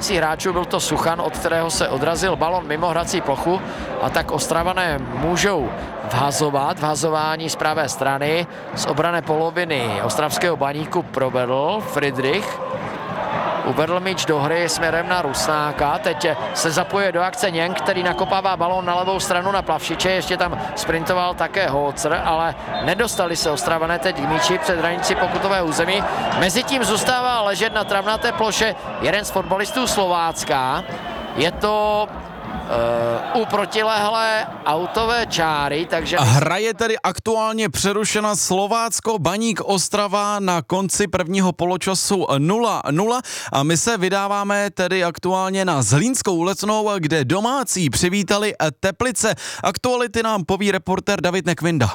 reagujících hráčů, byl to Suchan, od kterého se odrazil balon mimo hrací plochu a tak Ostravané můžou vhazování z pravé strany. Z obrané poloviny ostravského Baníku provedl Friedrich. Uvedl míč do hry směrem na Rusnáka, teď se zapojuje do akce Něng, který nakopává balón na levou stranu na Plavšiče, ještě tam sprintoval také Holzer, ale nedostali se Ostravané teď k míči před hranici pokutové území. Mezitím zůstává ležet na travnaté ploše jeden z fotbalistů Slovácka, je to u protilehlé autové čáry, takže... Hraje tedy aktuálně přerušena Slovácko Baník Ostrava na konci prvního poločasu 0-0 a my se vydáváme tedy aktuálně na Zlínskou Letnou, kde domácí přivítali Teplice. Aktuality nám poví reportér David Nekvinda.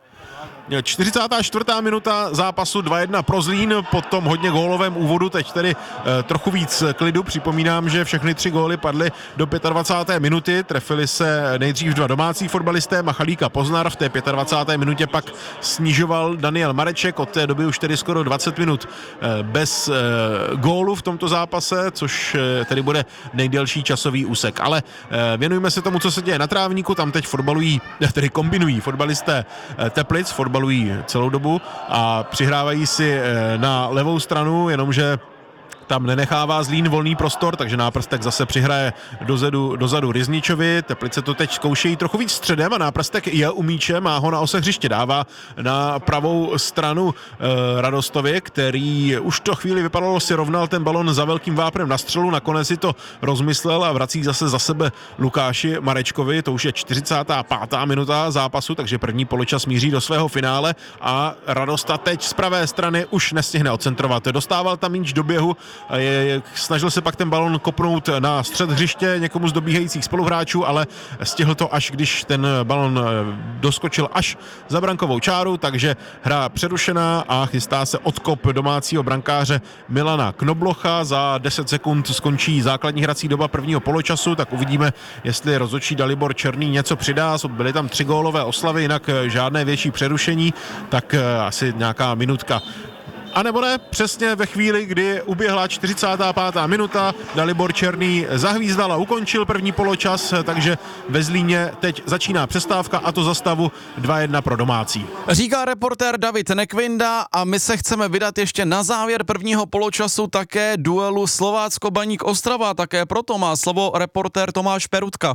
44. minuta zápasu 2-1 pro Zlín, po tom hodně gólovém úvodu teď tedy trochu víc klidu. Připomínám, že všechny 3 góly padly do 25. minuty, trefili se nejdřív 2 domácí fotbalisté, Machalík a Poznar, v té 25. minutě pak snižoval Daniel Mareček, od té doby už tedy skoro 20 minut bez gólu v tomto zápase, což tedy bude nejdelší časový úsek. Ale věnujeme se tomu, co se děje na trávníku, tam teď tedy kombinují fotbalisté Teplic, fotbalují celou dobu a přihrávají si na levou stranu, jenomže tam nenechává Zlín volný prostor, takže Náprstek zase přihraje dozadu Ryzničovi. Teplice to teď zkoušejí trochu víc středem a Náprstek je u míče, má ho na ose hřiště, dává na pravou stranu Radostovi, který už to chvíli vypadalo, si rovnal ten balon za velkým vápnem na střelu, nakonec si to rozmyslel a vrací zase za sebe Lukáši Marečkovi, to už je 45. minuta zápasu, takže první poločas míří do svého finále a Radosta teď z pravé strany už nestihne odcentrovat. Dostával tam míč do běhu, snažil se pak ten balon kopnout na střed hřiště někomu z dobíhajících spoluhráčů, ale stihl to až když ten balon doskočil až za brankovou čáru, takže hra přerušená a chystá se odkop domácího brankáře Milana Knoblocha. Za 10 sekund skončí základní hrací doba prvního poločasu, tak uvidíme, jestli rozhodčí Dalibor Černý něco přidá. Byly tam 3 gólové oslavy, jinak žádné větší přerušení, tak asi nějaká minutka. A nebo ne, přesně ve chvíli, kdy uběhla 45. minuta, Dalibor Černý zahvízdal a ukončil první poločas, takže ve Zlíně teď začíná přestávka a to za stavu 2-1 pro domácí. Říká reportér David Nekvinda a my se chceme vydat ještě na závěr prvního poločasu také duelu Slovácko Baník Ostrava, také proto má slovo reportér Tomáš Perutka.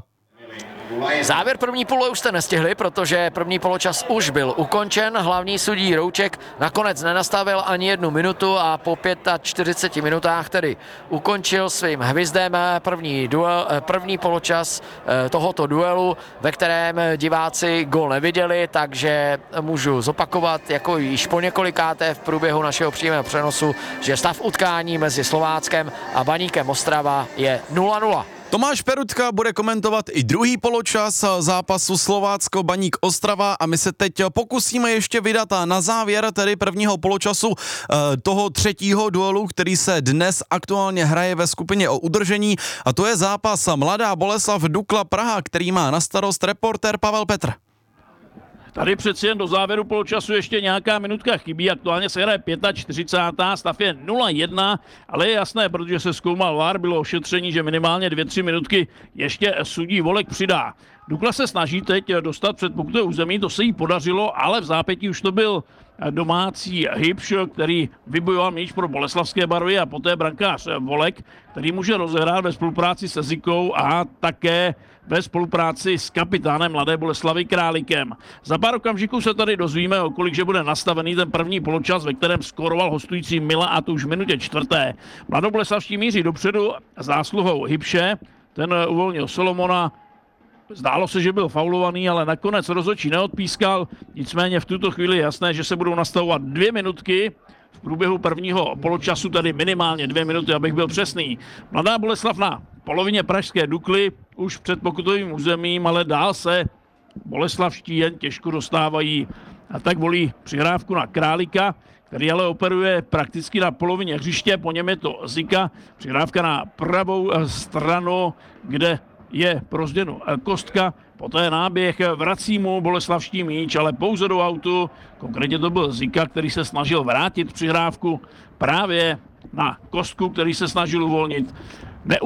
Závěr první půle už jste nestihli, protože první poločas už byl ukončen. Hlavní sudí Rouček nakonec nenastavil ani 1 minutu a po 45 minutách tedy ukončil svým hvizdem první poločas tohoto duelu, ve kterém diváci gól neviděli, takže můžu zopakovat jako již po několikáté v průběhu našeho přímého přenosu, že stav utkání mezi Slováckem a Baníkem Ostrava je 0-0. Tomáš Perutka bude komentovat i druhý poločas zápasu Slovácko Baník Ostrava a my se teď pokusíme ještě vydat na závěr tedy prvního poločasu toho třetího duelu, který se dnes aktuálně hraje ve skupině o udržení, a to je zápas Mladá Boleslav Dukla Praha, který má na starost reportér Pavel Petr. Tady přeci jen do závěru poločasu ještě nějaká minutka chybí, aktuálně se hraje 45. stav je 0-1, ale je jasné, protože se zkoumal VAR, bylo ošetření, že minimálně 2-3 minutky ještě sudí Volek přidá. Dukla se snaží teď dostat před pokutové území, to se jí podařilo, ale v zápětí už to byl domácí Hybš, který vybojoval míč pro boleslavské barvy, a poté brankář Volek, který může rozehrát ve spolupráci se Zikou a také ve spolupráci s kapitánem Mladé Boleslavy Králíkem. Za pár okamžiků se tady dozvíme, o kolik že bude nastavený ten první poločas, ve kterém skoroval hostující Mila, a to už v minutě 4. Mladoboleslavští míří dopředu zásluhou Hybše, ten uvolnil Solomona. Zdálo se, že byl faulovaný, ale nakonec rozhodčí neodpískal. Nicméně v tuto chvíli je jasné, že se budou nastavovat 2 minutky v průběhu prvního poločasu, tady minimálně 2 minuty, abych byl přesný. Mladá Boleslav na polovině pražské Dukly už před pokutovým územím, ale dál se boleslavští jen těžko dostávají, a tak volí přihrávku na Králíka, který ale operuje prakticky na polovině hřiště, po něm je to Zika, přihrávka na pravou stranu, kde je pro Zděnu Kostka, poté náběh, vrací mu boleslavští míč, ale pouze do autu, konkrétně to byl Zika, který se snažil vrátit přihrávku právě na Kostku, který se snažil uvolnit.